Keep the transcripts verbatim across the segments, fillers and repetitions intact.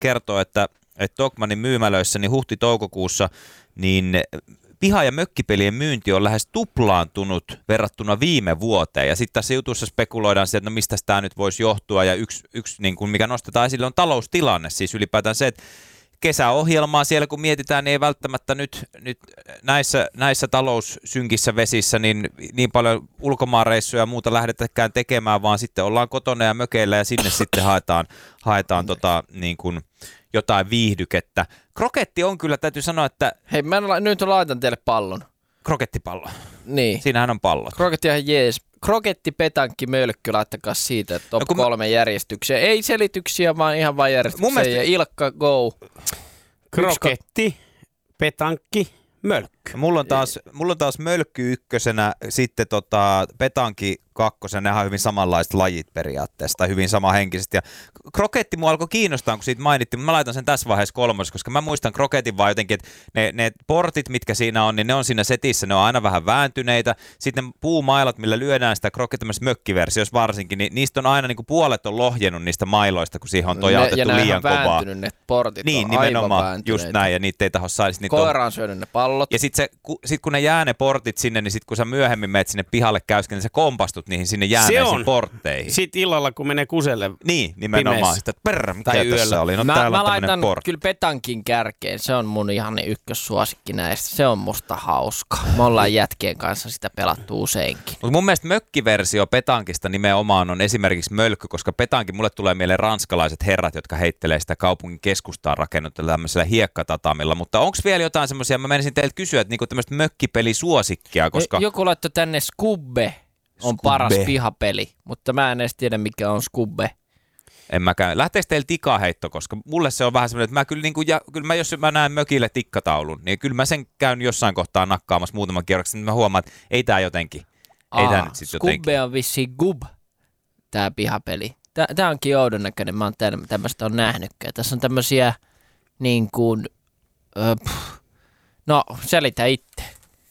kertoo, että, että Tokmannin myymälöissä niin huhti-toukokuussa niin piha- ja mökkipelien myynti on lähes tuplaantunut verrattuna viime vuoteen. Ja sitten tässä jutussa spekuloidaan siitä, että no mistä tämä nyt voisi johtua. Ja yksi, yksi niin kuin mikä nostetaan esille, on taloustilanne. Siis ylipäätään se, että kesäohjelmaa siellä kun mietitään, niin ei välttämättä nyt, nyt näissä, näissä taloussynkissä vesissä niin, niin paljon ulkomaanreissuja ja muuta lähdetäkään tekemään, vaan sitten ollaan kotona ja mökeillä ja sinne sitten haetaan, haetaan tota, niin kuin jotain viihdykettä. Kroketti on kyllä, täytyy sanoa, että... Hei, mä nyt laitan teille pallon. Krokettipallo. Niin. Siinähän on pallot. Kroketti on ihan jees. Kroketti, petankki, mölkky, laittakaa siitä top no, kolme mä... järjestyksiä. Ei selityksiä, vaan ihan vain järjestyksiä. Mielestä... Ja Ilkka, go. Kroketti, petankki, mölkky. Mulla on taas, mulla on taas mölkky ykkösenä, sitten tota, petanki kakkosena, nehän on hyvin samanlaiset lajit periaatteessa, tai hyvin samahenkisesti. Ja kroketti mua alkoi kiinnostaa, kun siitä mainittiin, mutta mä laitan sen tässä vaiheessa kolmosessa, koska mä muistan kroketin vaan jotenkin, että ne, ne portit, mitkä siinä on, niin ne on siinä setissä, ne on aina vähän vääntyneitä. Sitten ne puumailat, millä lyödään sitä krokettia mökkiversiossa varsinkin, niin niistä on aina niin kuin puolet on lohjennut niistä mailoista, kun siihen on tojautettu liian kovaa. Ja ne on vääntynyt, ne portit niin, on nimenomaan, aivan just näin, ja niitä ei taho saisi. Koira on syönyt ne pallot. Ja sitten sit kun ne jää ne portit sinne, niin sitten kun sä myöhemmin menet sinne pihalle käyskin, niin sä kompastut niihin sinne jääneisiin portteihin. Sitten illalla, kun menee kuselle niin, nimenomaan. Sitä, perr, mikä tai tässä oli? No, mä täällä mä on laitan portti. kyllä petankin kärkeen. Se on mun ihan ykkössuosikki näistä. Se on musta hauska. Me ollaan jätkien kanssa sitä pelattu useinkin. Mut mun mielestä mökkiversio petankista nimenomaan on esimerkiksi mölkky, koska petankin mulle tulee mieleen ranskalaiset herrat, jotka heittelee sitä kaupungin keskustaan rakennutella tämmöisellä hiekkatatamilla. Mutta onko vielä jotain semmoisia, mä menisin teiltä kysyä, että niinku tämmöistä mökkipelisuosikkia, koska... Joku laittoi tänne Skubbe. On Skubbe. Paras pihapeli, mutta mä en edes tiedä, mikä on Skubbe. En mäkään. Lähteekö teillä tikaheitto, koska mulle se on vähän semmoinen, että mä kyllä, niin kuin, ja, kyllä mä, jos mä näen mökille tikkataulun, niin kyllä mä sen käyn jossain kohtaa nakkaamassa muutaman kierroksen, niin mä huomaan, että ei tää jotenkin. Ei Aa, tää nyt sit Skubbe jotenkin. on vissiin Gub, tää pihapeli. Tää, tää onkin oudon näköinen, mä oon tämmöistä on nähnytkään. Tässä on tämmösiä niin kuin, öö, no selitä itse.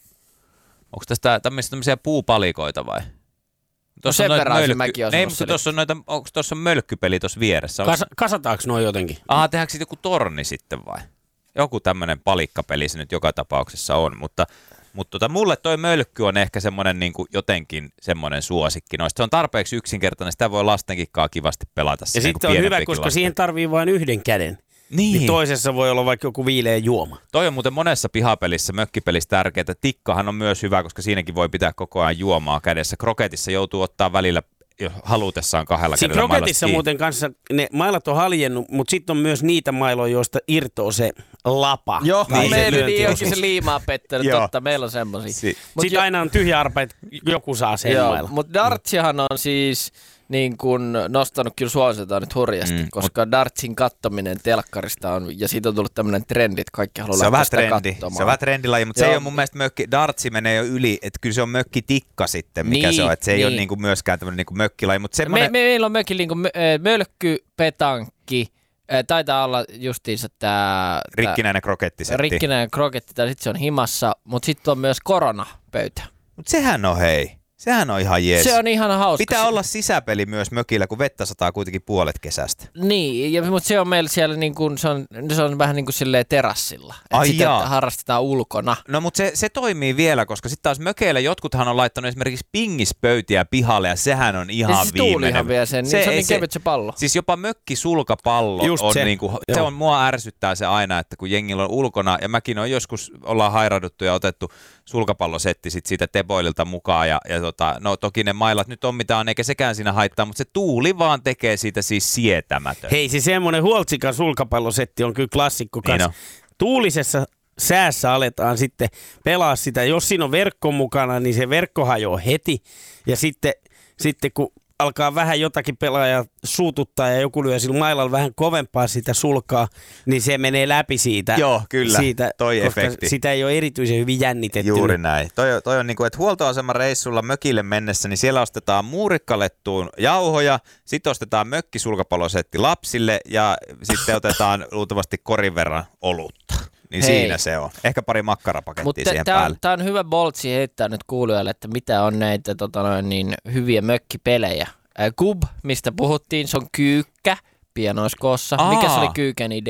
Onko tästä tämmöisiä puupalikoita vai? Tuossa no sen verran mölkky... mäkin olen Ei, mutta tuossa on, noita, onko tuossa on mölkkypeli tuossa vieressä? Kas, kasataanko nuo jotenkin? Aha, tehdäänkö sitten joku torni sitten vai? Joku tämmöinen palikkapeli se nyt joka tapauksessa on, mutta, mutta tota, mulle toi mölkky on ehkä semmoinen niin kuin jotenkin semmoinen suosikki. Noista se on tarpeeksi yksinkertainen, sitä voi lastenkinkaan kivasti pelata. Ja sitten on hyvä, koska lasten. Siihen tarvii vain yhden käden. Niin. niin toisessa voi olla vaikka joku viileä juoma. Toi on muuten monessa pihapelissä, mökkipelissä tärkeää. Tikkahan on myös hyvä, koska siinäkin voi pitää koko ajan juomaa kädessä. Kroketissa joutuu ottaa välillä halutessaan kahdella Siinä kädellä kroketissa muuten kanssa ne mailat on haljennut, mutta sitten on myös niitä mailoja, joista irtoaa se lapa. Joo, niin meillä niin onkin se liimaa pettänyt, totta, meillä on semmosia. Si- sitten jo... aina on tyhjä arpa, että joku saa sen mailla. Mutta dartsihan on siis... niin kuin nostanut kyllä suositaan nyt hurjasti, mm, koska mut... dartsin kattominen telkkarista on, ja siitä on tullut tämmöinen trendi, että kaikki haluaa lähteä sitä trendi. katsomaan. Se on vähän trendilaji, mutta Joo. se ei ole mun mielestä mökki, dartsi menee jo yli, että kyllä se on mökkitikka sitten, mikä niin, se on, että se ei niin. ole niin kuin myöskään tämmöinen niin kuin mökkilaji. Mutta semmoinen... me, me, meillä on mökki niin kuin mölkky, petankki, taitaa olla justiinsa tämä... Rikkinäinen krokettisetti. Rikkinäinen kroketti, tai sitten se on himassa, mutta sitten on myös koronapöytä. Mutta sehän on hei. Sehän on ihan jees. Se on ihan hauska. Pitää olla sisäpeli myös mökillä, kun vettä sataa kuitenkin puolet kesästä. Niin, ja, mutta se on meillä siellä niin kuin, se on, se on vähän niin kuin silleen terassilla. Että sitä jaa. harrastetaan ulkona. No mutta se, se toimii vielä, koska sitten taas mökeillä jotkuthan on laittanut esimerkiksi pingispöytiä pihalle, ja sehän on ihan ja siis viimeinen. Ihan vielä sen, se, niin se on niin kevyt se pallo. Siis jopa mökkisulkapallo Just on se. Niin kuin, se on, mua ärsyttää se aina, että kun jengillä on ulkona, ja mäkin on joskus, ollaan hairauduttu ja otettu sulkapallosetti sit siitä Teboililta mukaan, ja, ja tota, no toki ne mailat nyt on mitä on, eikä sekään siinä haittaa, mutta se tuuli vaan tekee siitä siis sietämätön. Hei, se semmoinen huoltsikan sulkapallosetti on kyllä klassikko kanssa. Niin tuulisessa säässä aletaan sitten pelaa sitä. Jos siinä on verkko mukana, niin se verkko hajoaa heti. Ja sitten, sitten kun alkaa vähän jotakin pelaajaa suututtaa ja joku lyö sillä mailalla vähän kovempaa sitä sulkaa, niin se menee läpi siitä. Joo, kyllä, siitä, toi koska efekti. Sitä ei ole erityisen hyvin jännitetty. Juuri näin. Toi, toi on niin kuin, että huoltoaseman reissulla mökille mennessä, niin siellä ostetaan muurikkalettuun jauhoja, sitten ostetaan mökkisulkapallosetti lapsille ja sitten otetaan luultavasti korin verran olutta. Niin Hei. Siinä se on. Ehkä pari makkarapakettia Mut siihen tää, päälle. Tämä on hyvä boltsi heittää nyt kuulijoille, että mitä on näitä tota noin, niin, hyviä mökkipelejä. Äh, Kub, mistä puhuttiin, se on kyykkä. nappia noissa koossa. Aa. Mikä se oli Kyykän idea?